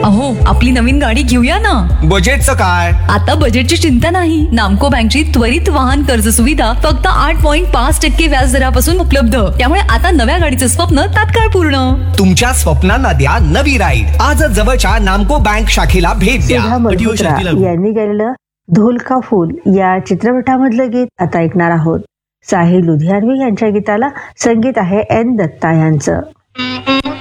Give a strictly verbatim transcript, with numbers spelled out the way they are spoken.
अहो, आपली नवीन गाडी घेऊया ना. बजेटचं काय? आता बजेटची चिंता नाही. नामको बँकची त्वरित वाहन कर्ज सुविधा फक्त आठ पॉईंट पाच टक्के व्याज दरापासून उपलब्ध. त्यामुळे आता नव्या गाडीचं स्वप्न तात्काळ पूर्ण. तुमच्या स्वप्नांना द्या नवी राईड. आजच जवळच्या नामको बँक शाखेला भेट द्या. सुधा मल्होत्रा यांनी गायलेलं धूल का फूल या चित्रपटामधलं गीत आता ऐकणार आहोत. साहिल लुधियानवी यांच्या गीताला संगीत आहे एन दत्ता यांचं.